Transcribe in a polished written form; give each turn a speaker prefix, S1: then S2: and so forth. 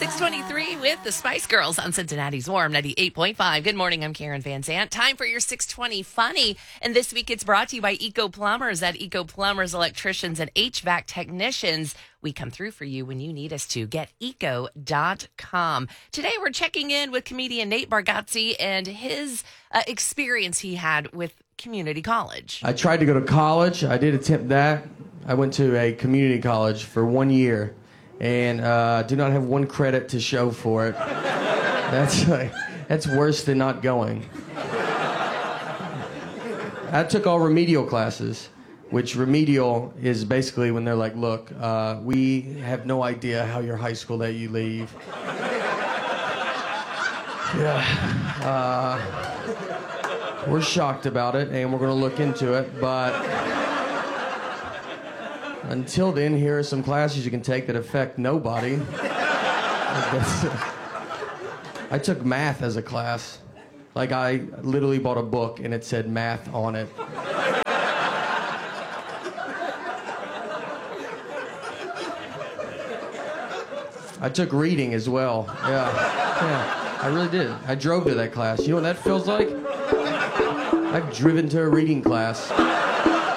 S1: 623 with the Spice Girls on Cincinnati's Warm 98.5. Good morning, I'm Karen Van Zant. Time for your 620 Funny. And this week it's brought to you by Eco Plumbers. At Eco Plumbers, electricians, and HVAC technicians, we come through for you when you need us to. Get eco.com. Today we're checking in with comedian Nate Bargatze and his experience he had with community college.
S2: I tried to go to college. I did attempt that. I went to a community college for 1 year and do not have one credit to show for it. That's worse than not going. I took all remedial classes, which remedial is basically when they're like, look, we have no idea how your high school that you leave. We're shocked about it, and we're going to look into it, but until then, here are some classes you can take that affect nobody. I took math as a class. Like, I literally bought a book, and it said math on it. I took reading as well. Yeah, I really did. I drove to that class. You know what that feels like? I've driven to a reading class.